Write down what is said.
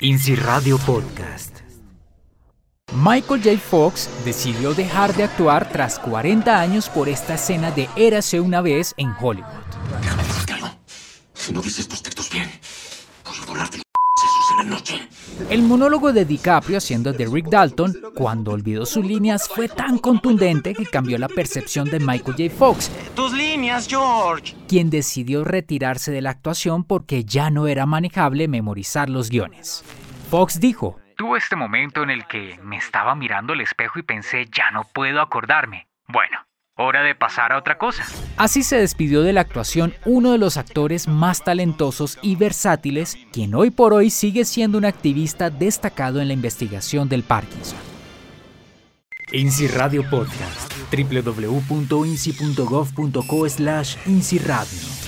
INSI Radio Podcast. Michael J. Fox decidió dejar de actuar tras 40 años por esta escena de Érase una vez en Hollywood. Déjame decirte algo. Si no dices tus textos bien, voy a volarte los sesos en la noche. El monólogo de DiCaprio haciendo de Rick Dalton, cuando olvidó sus líneas, fue tan contundente que cambió la percepción de Michael J. Fox, ¡Tus líneas, George! quien decidió retirarse de la actuación porque ya no era manejable memorizar los guiones. Fox dijo: Tuve este momento en el que me estaba mirando al espejo y pensé, ya no puedo acordarme. Bueno, hora de pasar a otra cosa. Así se despidió de la actuación uno de los actores más talentosos y versátiles, quien hoy por hoy sigue siendo un activista destacado en la investigación del Parkinson. INSI Radio Podcast. www.insi.gov.co/INSI Radio.